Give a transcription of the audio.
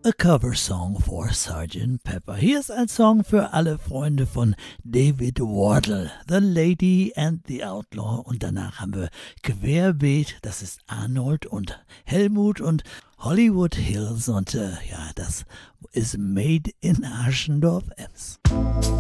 A cover song for Sergeant Pepper. Hier ist ein Song für alle Freunde von David Wardle, The Lady and the Outlaw. Und danach haben wir Querbeet, das ist Arnold und Helmut und Hollywood Hills. Und ja, das ist Made in Aschendorf-Ems.